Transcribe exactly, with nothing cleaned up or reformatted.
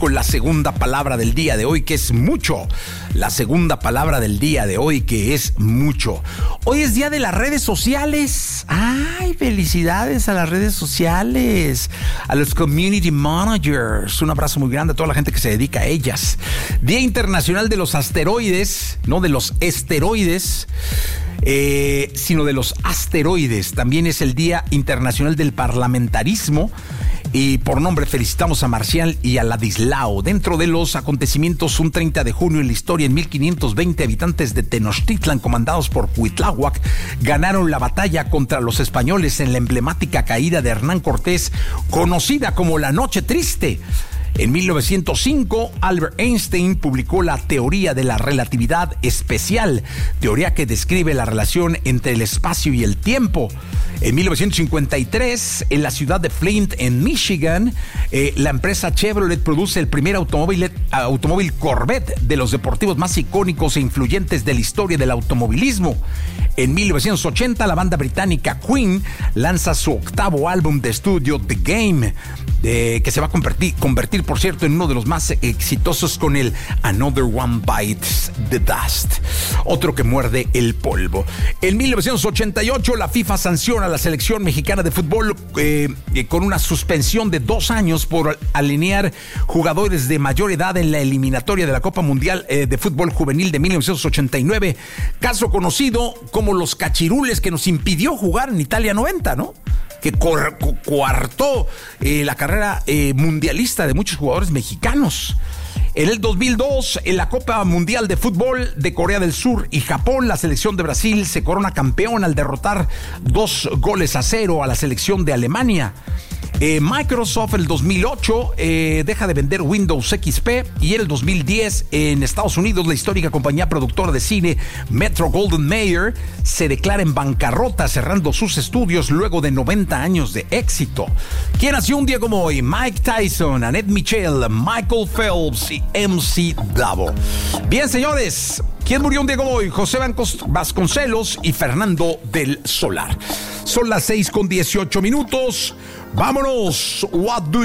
con la segunda palabra del día de hoy, que es mucho. La segunda palabra del día de hoy, que es mucho. Hoy es día de las redes sociales. ¡Ay, felicidades a las redes sociales! A los community managers. Un abrazo muy grande a toda la gente que se dedica a ellas. Día Internacional de los Asteroides, no de los esteroides, eh, sino de los asteroides. También es el Día Internacional del Parlamentarismo. Y por nombre felicitamos a Marcial y a Ladislao. Dentro de los acontecimientos, un treinta de junio en la historia, en mil quinientos veinte, habitantes de Tenochtitlan, comandados por Cuitláhuac, ganaron la batalla contra los españoles en la emblemática caída de Hernán Cortés, conocida como la Noche Triste. En mil novecientos cinco, Albert Einstein publicó la teoría de la relatividad especial, teoría que describe la relación entre el espacio y el tiempo. En mil novecientos cincuenta y tres, en la ciudad de Flint, en Michigan, eh, la empresa Chevrolet produce el primer automóvil, automóvil Corvette, de los deportivos más icónicos e influyentes de la historia del automovilismo. En mil novecientos ochenta, la banda británica Queen lanza su octavo álbum de estudio, The Game, eh, que se va a convertir, convertir, por cierto, en uno de los más exitosos con el Another One Bites the Dust, otro que muerde el polvo. En mil novecientos ochenta y ocho, la FIFA sanciona a la selección mexicana de fútbol eh, eh, con una suspensión de dos años por alinear jugadores de mayor edad en la eliminatoria de la Copa Mundial eh, de Fútbol Juvenil de mil novecientos ochenta y nueve, caso conocido como los cachirules, que nos impidió jugar en Italia noventa, ¿no? Que cor- coartó eh, la carrera eh, mundialista de muchos jugadores mexicanos. En el dos mil dos, en la Copa Mundial de Fútbol de Corea del Sur y Japón, la selección de Brasil se corona campeón al derrotar dos goles a cero a la selección de Alemania. Eh, Microsoft el dos mil ocho eh, deja de vender Windows X P, y en el dos mil diez en Estados Unidos la histórica compañía productora de cine Metro-Goldwyn-Mayer se declara en bancarrota, cerrando sus estudios luego de noventa años de éxito. ¿Quién nació un día como hoy? Mike Tyson, Annette Michel, Michael Phelps y M C Davo. Bien, señores, ¿quién murió un día como hoy? José Vasconcelos y Fernando del Solar. Son las seis con dieciocho minutos. Vámonos. What do